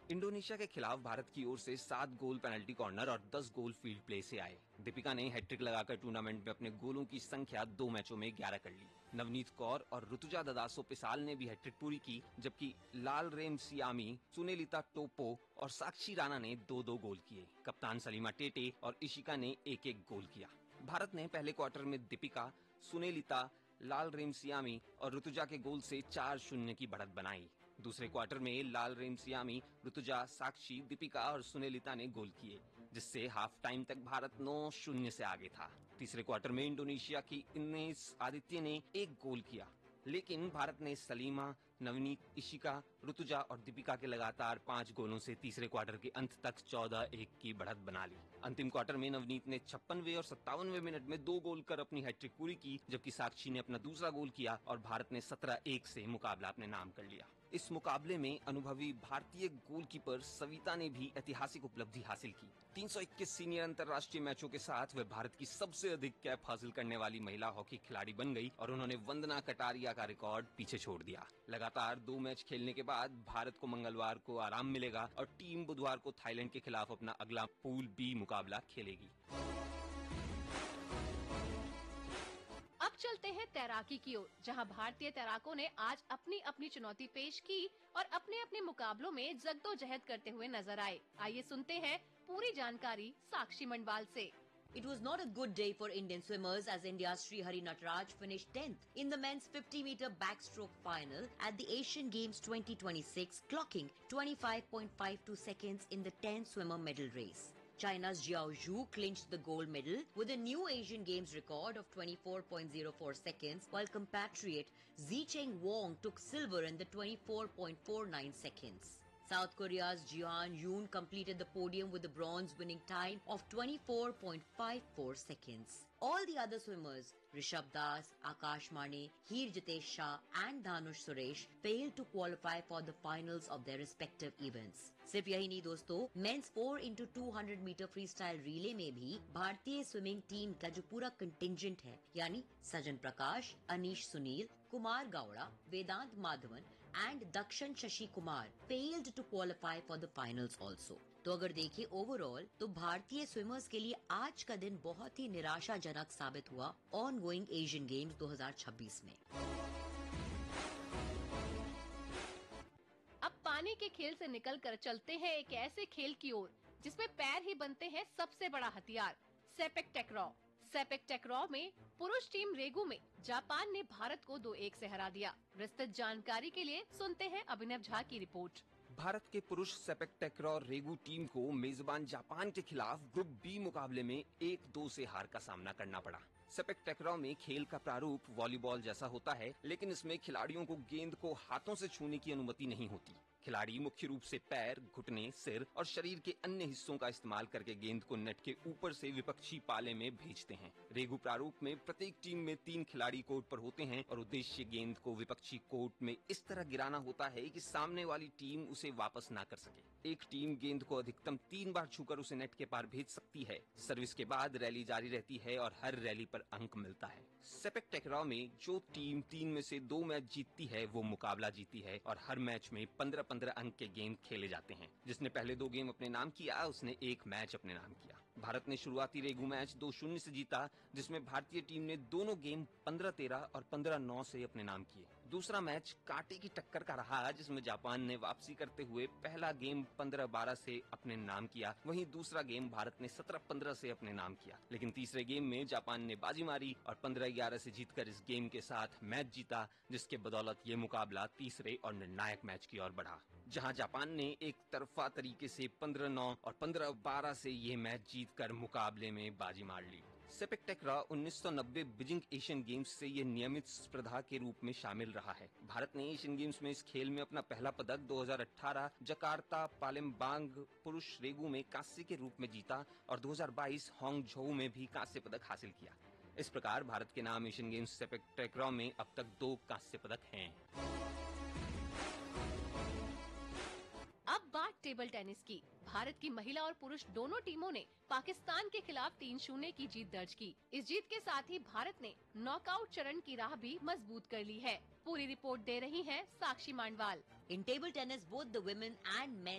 Indonesia के खिलाफ भारत की ओर से 7 गोल पेनल्टी कॉर्नर और 10 गोल फील्ड प्ले से आए। दीपिका ने हैट्रिक लगाकर टूर्नामेंट में अपने गोलों की संख्या 2 मैचों में 11 कर ली। नवनीत कौर और ऋतुजा ददासो पिसाल ने भी हैट्रिक पूरी की, जबकि लालरेमसियामी, सुनेलिता टोप्पो और साक्षी राणा ने 2-2 गोल किए। कप्तान सलीमा टेटे और इशिका ने 1-1 गोल किया। भारत ने पहले क्वार्टर में दीपिका, सुनेलिता, लालरेमसियामी और ऋतुजा के गोल से 4-0 की बढ़त बनाई। दूसरे क्वार्टर में लालरेमसियामी, ऋतुजा, साक्षी, दीपिका और सुनेलिता ने गोल किए, जिससे हाफ टाइम तक भारत 9-0 से आगे था। तीसरे क्वार्टर में इंडोनेशिया की इनेस आदित्य ने 1 गोल किया, लेकिन भारत ने सलीमा, नवनीत, इशिका, ऋतुजा और दीपिका के लगातार 5 गोलों से तीसरे क्वार्टर के अंत तक 14-1 की बढ़त बना ली। अंतिम क्वार्टर में नवनीत ने 56वें और 57वें मिनट में 2 गोल कर अपनी हैट्रिक पूरी की, जबकि साक्षी ने अपना दूसरा गोल किया और भारत ने 17-1 से मुकाबला अपने नाम कर लिया। इस मुकाबले में अनुभवी भारतीय गोलकीपर सविता ने भी ऐतिहासिक उपलब्धि हासिल की। 321 सीनियर अंतर्राष्ट्रीय मैचों के साथ वह भारत की सबसे अधिक कैप हासिल करने वाली महिला हॉकी खिलाड़ी बन गई और उन्होंने वंदना कटारिया का रिकॉर्ड पीछे छोड़ दिया। लगातार 2 मैच खेलने के बाद भारत को मंगलवार को आराम मिलेगा और टीम बुधवार को थाईलैंड के खिलाफ अपना अगला पूल बी मुकाबला खेलेगी। अब चलते हैं तैराकी की ओर, जहां भारतीय तैराकों ने आज अपनी अपनी चुनौती पेश की और अपने अपने मुकाबलों में जद्दोजहद करते हुए नजर आए। आइए सुनते हैं पूरी जानकारी साक्षी मंडवाल से। It was not a good day for Indian swimmers as India's Srihari Nataraj finished 10th in the men's 50-meter backstroke final at the Asian Games 2026, clocking 25.52 seconds in the 10-swimmer medal race. China's Jiao Zhu clinched the gold medal with a new Asian Games record of 24.04 seconds, while compatriot Zicheng Wong took silver in the 24.49 seconds. South Korea's Jeon Yoon completed the podium with the bronze winning time of 24.54 seconds. All the other swimmers, Rishabh Das, Akash Mane, Heer Jitesh Shah and Dhanush Suresh failed to qualify for the finals of their respective events. सिर्फ यही नहीं दोस्तों, mains 4x200 metre free style relay में भी भारतीय swimming team का जो पूरा कंटिंजेंट है, यानी सजन प्रकाश, अनीश सुनील, कुमार गौड़ा, वेदांत Madhavan and दक्षण Shashi Kumar failed to qualify for the finals also. तो अगर देखिए ओवरऑल तो भारतीय स्विमर्स के लिए आज का दिन बहुत ही निराशाजनक साबित हुआ ऑन गोइंग एशियन गेम्स 2026 में। अब पानी के खेल से निकलकर चलते हैं एक ऐसे खेल की ओर जिसमें पैर ही बनते हैं सबसे बड़ा हथियार, सेपेक टैक्राव। सेपेक टैक्राव में पुरुष टीम रेगू में जापान ने भारत को 2-1 से हरा दिया। विस्तृत जानकारी के लिए सुनते हैं अभिनव झा की रिपोर्ट। भारत के पुरुष सेपेक टैक्राव रेगू टीम को मेजबान जापान के खिलाफ ग्रुप बी मुकाबले में 1-2 से हार का सामना करना पड़ा। सेपेक टैक्राव में खेल का प्रारूप वॉलीबॉल जैसा होता है, लेकिन इसमें खिलाड़ियों को गेंद को हाथों से छूने की अनुमति नहीं होती। खिलाड़ी मुख्य रूप से पैर, घुटने, सिर और शरीर के अन्य हिस्सों का इस्तेमाल करके गेंद को नेट के ऊपर से विपक्षी पाले में भेजते हैं। रेगू प्रारूप में प्रत्येक टीम में 3 खिलाड़ी कोर्ट पर होते हैं और उद्देश्य गेंद को विपक्षी कोर्ट में इस तरह गिराना होता है कि सामने वाली टीम उसे वापस ना कर सके। एक टीम गेंद को अधिकतम 3 बार छूकर उसे नेट के पार भेज सकती है। सर्विस के बाद रैली जारी रहती है और हर रैली पर अंक मिलता है। सेपेक टैक्राव में जो टीम 3 में से 2 मैच जीतती है वो मुकाबला जीती है और हर मैच में 15-15 अंक के गेम खेले जाते हैं। जिसने पहले 2 गेम अपने नाम किया उसने 1 मैच अपने नाम किया। भारत ने शुरुआती रेगू मैच 2-0 से जीता, जिसमें भारतीय टीम ने दोनों गेम 15-13 और 15-9 से अपने नाम किए। दूसरा मैच कांटे की टक्कर का रहा, जिसमें जापान ने वापसी करते हुए पहला गेम 15-12 से अपने नाम किया, वहीं दूसरा गेम भारत ने 17-15 से अपने नाम किया। लेकिन तीसरे गेम में जापान ने बाजी मारी और 15-11 से जीतकर इस गेम के साथ मैच जीता, जिसके बदौलत ये मुकाबला तीसरे और निर्णायक मैच की ओर बढ़ा, जहां जापान ने एक तरफा तरीके से 15-9 और 15-12 से ये मैच जीतकर मुकाबले में बाजी मार ली। सेपेक टैक्राव 1990 बीजिंग एशियन गेम्स से ये नियमित स्पर्धा के रूप में शामिल रहा है। भारत ने एशियन गेम्स में इस खेल में अपना पहला पदक 2018 जकार्ता पालेम्बांग पुरुष रेगू में कांस्य के रूप में जीता और 2022 हांगझोउ में भी कांस्य पदक हासिल किया। इस प्रकार भारत के नाम एशियन गेम्स सेपेक टैक्राव में अब तक 2 कांस्य पदक हैं। अब बात टेबल टेनिस की। भारत की महिला और पुरुष दोनों टीमों ने पाकिस्तान के खिलाफ 3-0 की जीत दर्ज की। इस जीत के साथ ही भारत ने नॉकआउट चरण की राह भी मजबूत कर ली है। पूरी रिपोर्ट दे रही हैं साक्षी मांडवाल। In table tennis, both the women and men